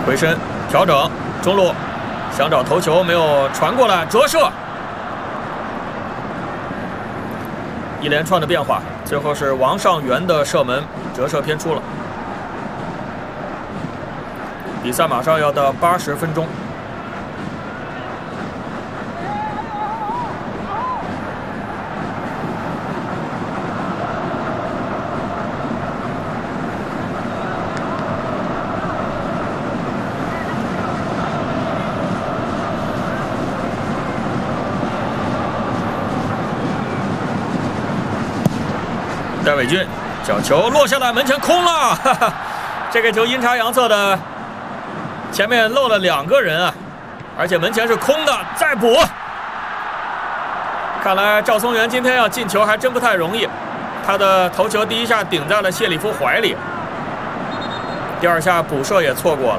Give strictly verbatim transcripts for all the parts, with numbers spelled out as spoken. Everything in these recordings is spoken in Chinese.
回身调整中路，想找头球没有传过来，折射。一连串的变化，最后是王上元的射门折射偏出了。比赛马上要到八十分钟。戴伟俊角球落下来，门前空了，哈哈，这个球阴差阳错的，前面漏了两个人啊，而且门前是空的，再补。看来赵松元今天要进球还真不太容易，他的头球第一下顶在了谢里夫怀里，第二下补射也错过了，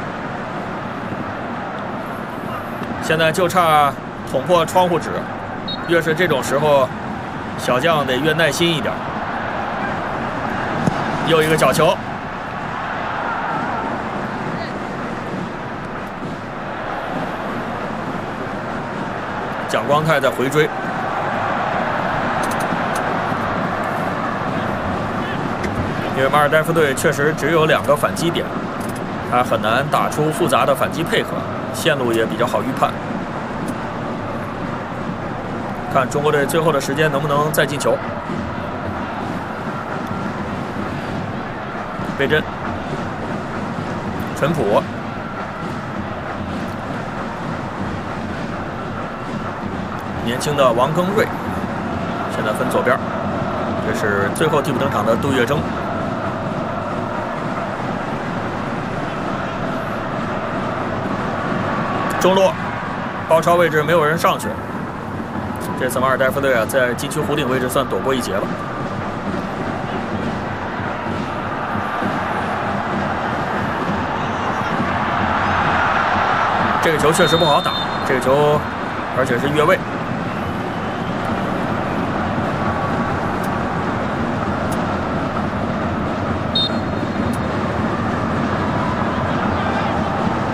现在就差捅破窗户纸，越是这种时候，小将得越耐心一点。又一个角球，蒋光太在回追，因为马尔代夫队确实只有两个反击点，他很难打出复杂的反击配合，线路也比较好预判。看中国队最后的时间能不能再进球。贝真、陈普、年轻的王庚瑞，现在分左边。这是最后替补登场的杜月笙。中路包抄位置没有人上去，这次马尔代夫队啊，在禁区弧顶位置算躲过一劫了。这个球确实不好打，这个球而且是越位。